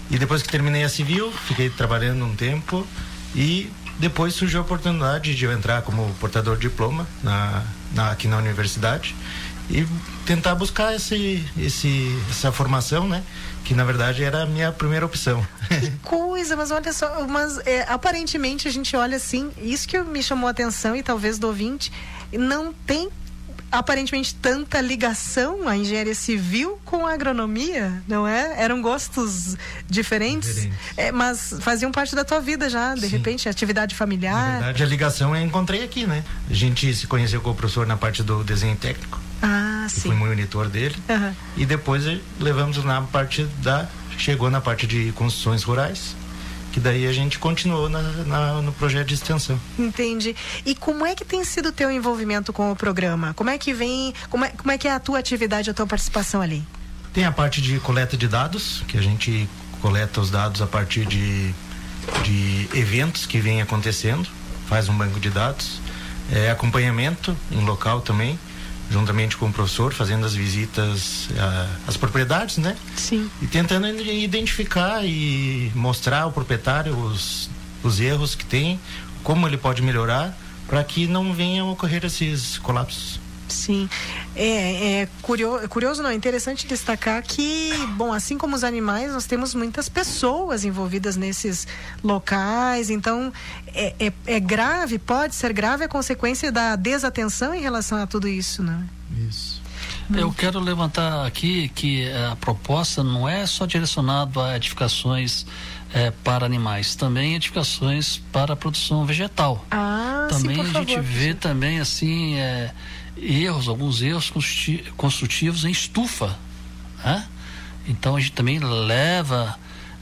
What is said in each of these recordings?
E depois que terminei a civil, fiquei trabalhando um tempo e depois surgiu a oportunidade de eu entrar como portador de diploma aqui na universidade e tentar buscar essa formação, né? Que na verdade era a minha primeira opção. Que coisa, mas olha só, aparentemente a gente olha assim, isso que me chamou a atenção e talvez do ouvinte, não tem aparentemente tanta ligação a engenharia civil com a agronomia, não é? Eram gostos diferentes. Mas faziam parte da tua vida já, de repente, atividade familiar. Na verdade, a ligação eu encontrei aqui, né? A gente se conheceu com o professor na parte do desenho técnico. Sim. Fui monitor dele. E depois levamos chegou na parte de construções rurais, que daí a gente continuou no projeto de extensão. Entendi. E como é que tem sido o teu envolvimento com o programa? Como é que vem, como é que é a tua atividade, a tua participação ali? Tem a parte de coleta de dados, que a gente coleta os dados a partir de eventos que vêm acontecendo, faz um banco de dados, acompanhamento em local também, juntamente com o professor, fazendo as visitas às propriedades, né? Sim. E tentando identificar e mostrar ao proprietário os erros que tem, como ele pode melhorar, para que não venham a ocorrer esses colapsos. Sim, curioso não, é interessante destacar que, bom, assim como os animais, nós temos muitas pessoas envolvidas nesses locais, então é grave, pode ser grave a consequência da desatenção em relação a tudo isso, né? Isso. Eu quero levantar aqui que a proposta não é só direcionada a edificações para animais, também edificações para a produção vegetal. Também sim, por favor, a gente vê também assim alguns erros construtivos em estufa, né? Então a gente também leva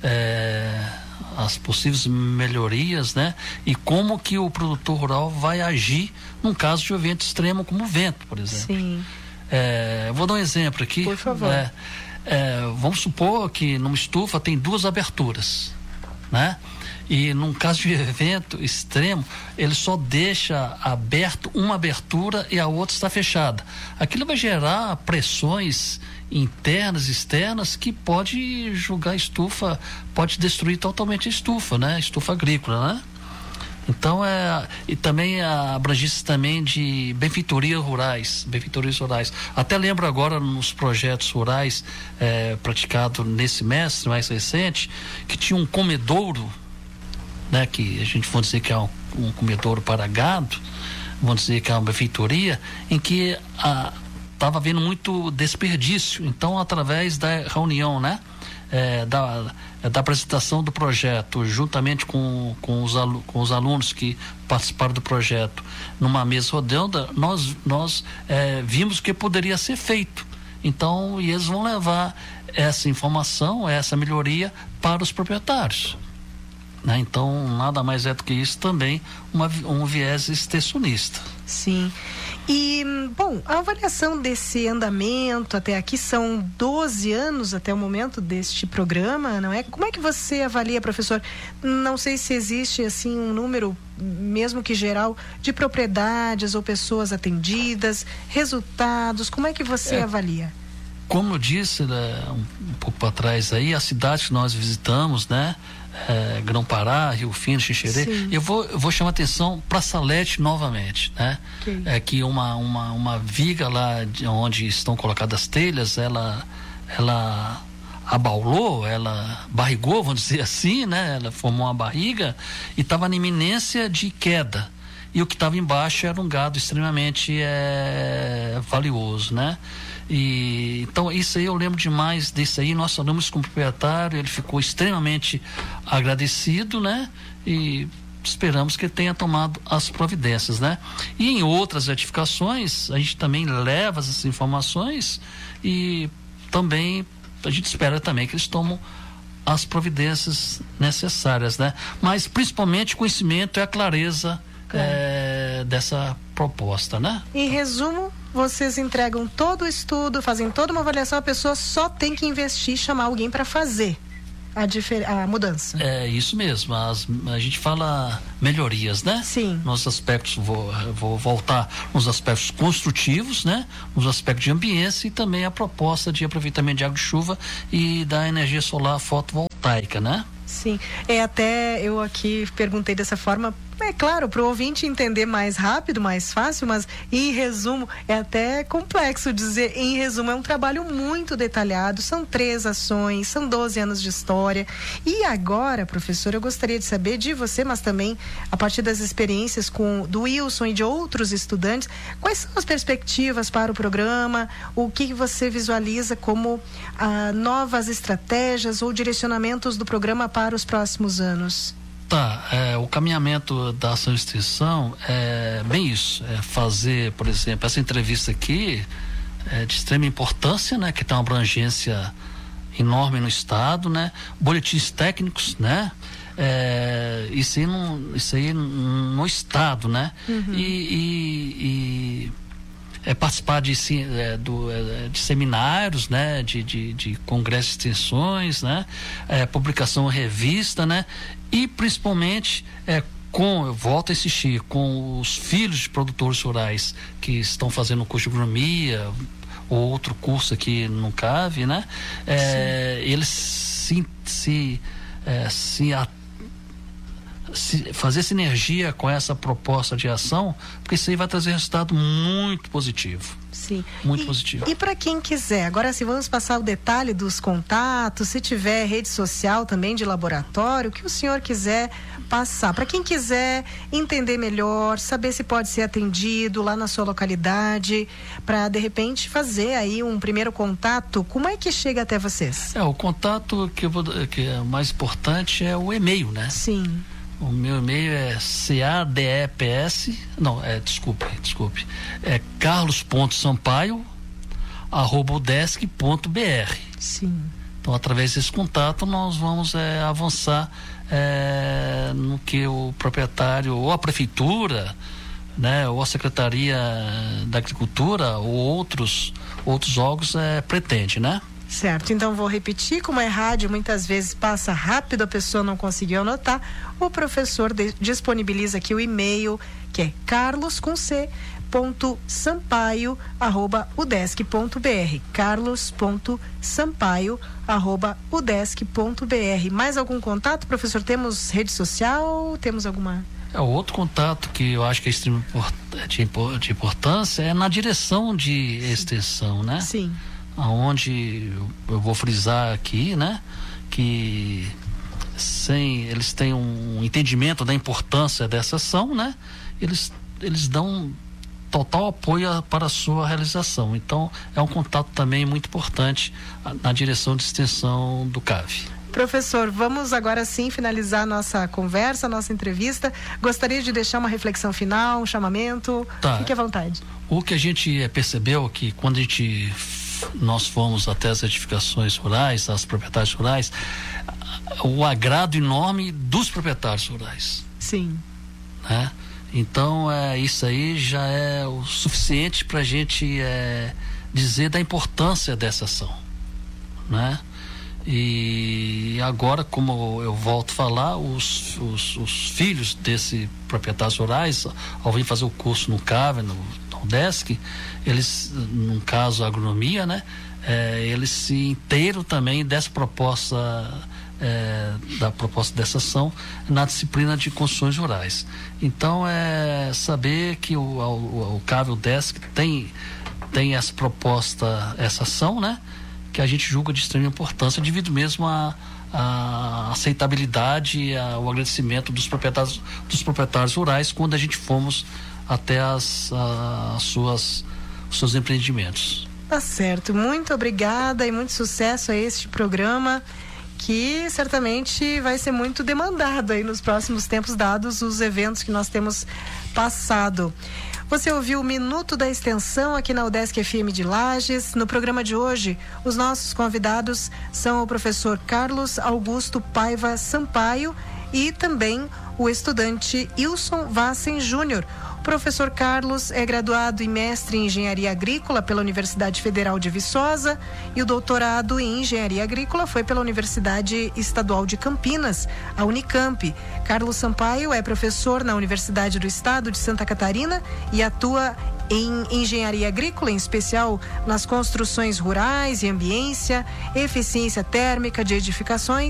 as possíveis melhorias, né? E como que o produtor rural vai agir num caso de um evento extremo como o vento, por exemplo. Sim. Vou dar um exemplo aqui. Por favor. Vamos supor que numa estufa tem 2 aberturas, né? E num caso de evento extremo, ele só deixa aberto uma abertura e a outra está fechada. Aquilo vai gerar pressões internas e externas que pode jogar a estufa, pode destruir totalmente a estufa, né? Estufa agrícola, né? Então e também a abrangência também de benfeitorias rurais. Até lembro agora nos projetos rurais praticados nesse semestre mais recente, que tinha um comedouro, né, que a gente vai dizer que é um comedouro para gado, vamos dizer que é uma benfeitoria, em que estava havendo muito desperdício. Então, através da reunião, né, da apresentação do projeto, juntamente com os alunos que participaram do projeto, numa mesa redonda, nós vimos que poderia ser feito. Então, e eles vão levar essa informação, essa melhoria para os proprietários. Né? Então, nada mais é do que isso também, um viés extensionista. Sim. E, bom, a avaliação desse andamento até aqui são 12 anos até o momento deste programa, não é? Como é que você avalia, professor? Não sei se existe, assim, um número, mesmo que geral, de propriedades ou pessoas atendidas, resultados, como é que você avalia? Como eu disse, né, um pouco para trás aí, as cidades que nós visitamos, né? Grão-Pará, Rio Fino, Xixerê. Eu vou chamar atenção para Salete novamente, né? Okay. Que uma viga lá onde estão colocadas as telhas, ela abaulou, ela barrigou, vamos dizer assim, né? Ela formou uma barriga e estava na iminência de queda. E o que estava embaixo era um gado extremamente valioso, né? E então isso aí eu lembro demais disso aí. Nós falamos com o proprietário, ele ficou extremamente agradecido, né? E esperamos que ele tenha tomado as providências, né? E em outras edificações a gente também leva essas informações e também a gente espera também que eles tomam as providências necessárias, né? Mas principalmente o conhecimento e a clareza dessa proposta, né? Em resumo, vocês entregam todo o estudo, fazem toda uma avaliação, a pessoa só tem que investir, chamar alguém para fazer a mudança. É isso mesmo, a gente fala melhorias, né? Sim. Nos aspectos, vou voltar nos aspectos construtivos, né? Nos aspectos de ambiência e também a proposta de aproveitamento de água de chuva e da energia solar fotovoltaica. fotovoltaica, né? Sim, até eu aqui perguntei dessa forma, é claro, para o ouvinte entender mais rápido, mais fácil, mas em resumo, é até complexo dizer, em resumo, é um trabalho muito detalhado, são 3 ações, são 12 anos de história. E agora, professor, eu gostaria de saber de você, mas também a partir das experiências do Wilson e de outros estudantes, quais são as perspectivas para o programa, o que você visualiza como novas estratégias ou direcionamentos do programa para os próximos anos? O caminhamento da ação de extensão é bem isso, é fazer, por exemplo, essa entrevista aqui é de extrema importância, né, que tem uma abrangência enorme no estado, né, boletins técnicos, né, isso aí no estado, né, e participar de seminários, né, de congressos de extensões, né, publicação em revista, né, e principalmente eu volto a insistir, com os filhos de produtores rurais que estão fazendo o curso de agronomia ou outro curso aqui no CAV, né, eles fazer sinergia com essa proposta de ação, porque isso aí vai trazer resultado muito positivo. Sim. Muito positivo. E para quem quiser, agora sim, vamos passar o detalhe dos contatos, se tiver rede social também de laboratório, o que o senhor quiser passar. Para quem quiser entender melhor, saber se pode ser atendido lá na sua localidade, para de repente fazer aí um primeiro contato, como é que chega até vocês? O contato que é mais importante é o e-mail, né? Sim. O meu e-mail é carlos.sampaio@udesc.br. Sim. Então, através desse contato, nós vamos avançar no que o proprietário ou a prefeitura, né, ou a Secretaria da Agricultura ou outros órgãos pretende, né? Certo, então vou repetir, como é rádio, muitas vezes passa rápido, a pessoa não conseguiu anotar, o professor disponibiliza aqui o e-mail, que é carlos.sampaio@udesc.br, carlos.sampaio@udesc.br. Mais algum contato, professor? Temos rede social? Temos alguma... Outro contato que eu acho que é extremo de importância é na direção de extensão, né? Sim. Onde eu vou frisar aqui, né, que eles têm um entendimento da importância dessa ação, né, eles dão total apoio para a sua realização. Então, é um contato também muito importante na direção de extensão do CAV. Professor, vamos agora sim finalizar nossa conversa, nossa entrevista. Gostaria de deixar uma reflexão final, um chamamento. Fique à vontade. O que a gente percebeu que quando nós fomos até as edificações rurais, as propriedades rurais, o agrado enorme dos proprietários rurais. Sim. Né? Então, isso aí já é o suficiente para a gente dizer da importância dessa ação, né? E agora, como eu volto a falar, os filhos desses proprietários rurais, ao vir fazer o curso no CAV, no UDESC, eles, no caso a agronomia, né, eles se inteiram também dessa proposta, da proposta dessa ação na disciplina de construções rurais. Então, saber que o CAV e o UDESC tem essa proposta, essa ação, né, que a gente julga de extrema importância devido mesmo à aceitabilidade, ao agradecimento dos proprietários rurais quando a gente fomos até os seus empreendimentos. Tá certo, muito obrigada e muito sucesso a este programa, que certamente vai ser muito demandado aí nos próximos tempos, dados os eventos que nós temos passado. Você ouviu o Minuto da Extensão aqui na UDESC FM de Lages. No programa de hoje, os nossos convidados são o professor Carlos Augusto Paiva Sampaio e também o estudante Wilson Vassen Júnior. O professor Carlos é graduado e mestre em Engenharia Agrícola pela Universidade Federal de Viçosa e o doutorado em Engenharia Agrícola foi pela Universidade Estadual de Campinas, a Unicamp. Carlos Sampaio é professor na Universidade do Estado de Santa Catarina e atua em engenharia agrícola, em especial nas construções rurais e ambiência, eficiência térmica de edificações,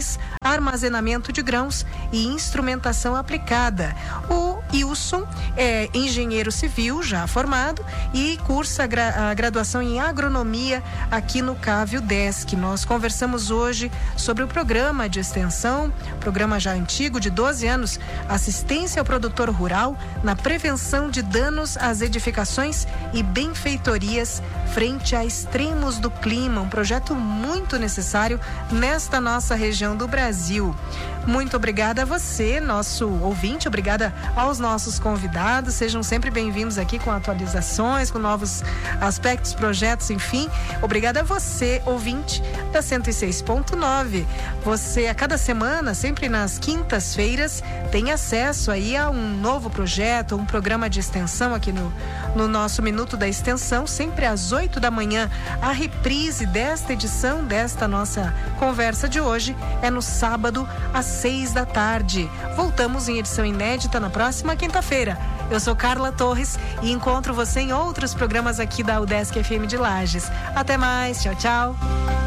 armazenamento de grãos e instrumentação aplicada. O Wilson é engenheiro civil, já formado, e cursa a graduação em agronomia aqui no CAV UDESC. Nós conversamos hoje sobre o programa de extensão, programa já antigo de 12 anos, assistência ao produtor rural na prevenção de danos às edificações e benfeitorias frente a extremos do clima, um projeto muito necessário nesta nossa região do Brasil. Muito obrigada a você, nosso ouvinte, obrigada aos nossos convidados, sejam sempre bem-vindos aqui com atualizações, com novos aspectos, projetos, enfim. Obrigada a você, ouvinte da 106.9. Você, a cada semana, sempre nas quintas-feiras, tem acesso aí a um novo projeto, um programa de extensão aqui no nosso Minuto da Extensão, sempre às 8 da manhã. A reprise desta edição, desta nossa conversa de hoje, é no sábado, às 6 da tarde. Voltamos em edição inédita na próxima quinta-feira. Eu sou Carla Torres e encontro você em outros programas aqui da UDESC FM de Lages. Até mais, tchau, tchau.